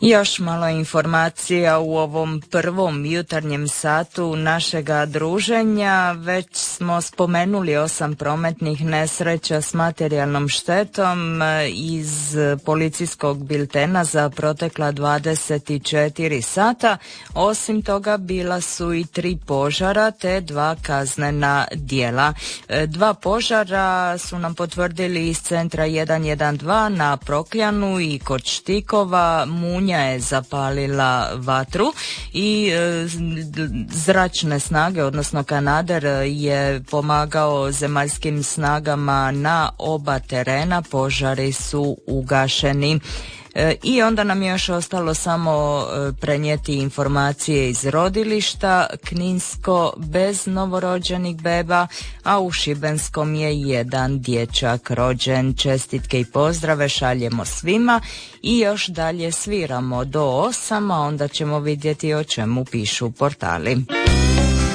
Još malo informacija u ovom prvom jutarnjem satu našega druženja. Već smo spomenuli 8 prometnih nesreća s materijalnom štetom iz policijskog biltena za protekla 24 sata. Osim toga bila su i 3 požara te 2 kaznena djela. 2 požara su nam potvrdili iz centra 112 na Prokljanu i kod Štikova. Munja je zapalila vatru i zračne snage, odnosno kanader je pomagao zemaljskim snagama na oba terena, požari su ugašeni. I onda nam je još ostalo samo prenijeti informacije iz rodilišta. Kninsko bez novorođenih beba, a u Šibenskom je 1 dječak rođen. Čestitke i pozdrave šaljemo svima i još dalje sviramo do 8, a onda ćemo vidjeti o čemu pišu portali.